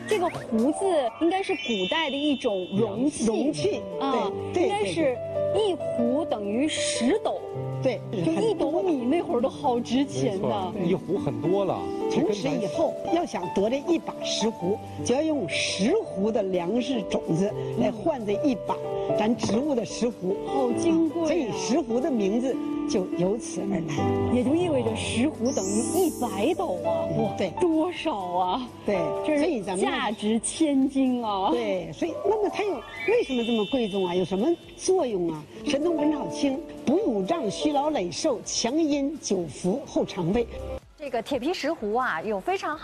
这个壶子应该是古代的一种容器啊，应该是一壶等于10斗。 对， 就1斗米那会儿都好值钱的， 一壶很多了。 从此以后，要想得这一把石斛，就要用10斛的粮食种子来换这一把咱植物的石斛， 好金贵啊！ 所以石斛的名字就由此而来， 也就意味着石斛等于100斗啊！哇， 对， 多少啊？ 对， 这是价值千金啊！ 对，所以那么它为什么这么贵重啊？有什么作用啊？神农本草经：补五脏，虚劳累瘦，强阴久服，后肠胃。 这个铁皮石斛啊，有非常